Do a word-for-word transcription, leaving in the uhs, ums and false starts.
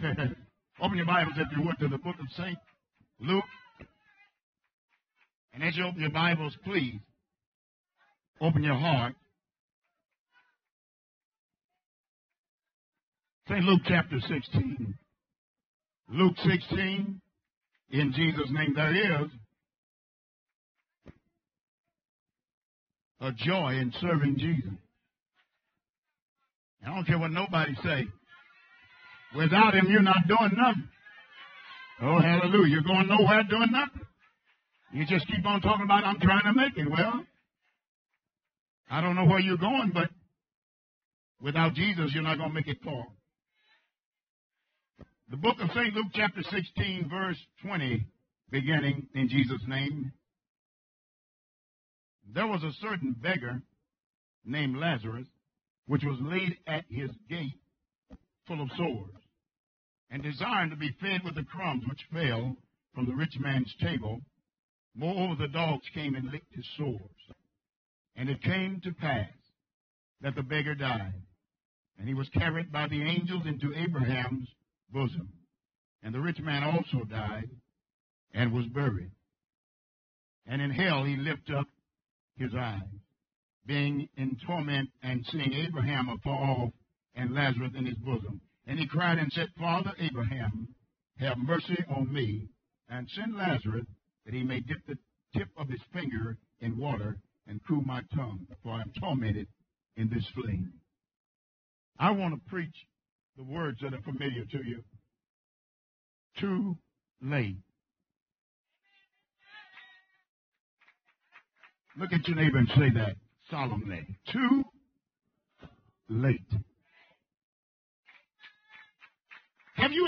Open your Bibles, if you would, to the book of Saint Luke. And as you open your Bibles, please open your heart. Saint Luke chapter sixteen. Luke sixteen, in Jesus' name, there is a joy in serving Jesus. I don't care what nobody say. Without him, you're not doing nothing. Oh, hallelujah. You're going nowhere doing nothing. You just keep on talking about, I'm trying to make it. Well, I don't know where you're going, but without Jesus, you're not going to make it far. The book of Saint Luke chapter sixteen, verse twenty, beginning in Jesus' name. There was a certain beggar named Lazarus, which was laid at his gate full of sores, and desiring to be fed with the crumbs which fell from the rich man's table. Moreover, the dogs came and licked his sores. And it came to pass that the beggar died, and he was carried by the angels into Abraham's bosom. And the rich man also died and was buried. And in hell he lifted up his eyes, being in torment, and seeing Abraham afar off and Lazarus in his bosom. And he cried and said, Father Abraham, have mercy on me, and send Lazarus, that he may dip the tip of his finger in water and cool my tongue, for I am tormented in this flame. I want to preach the words that are familiar to you. Too late. Look at your neighbor and say that solemnly. Too late.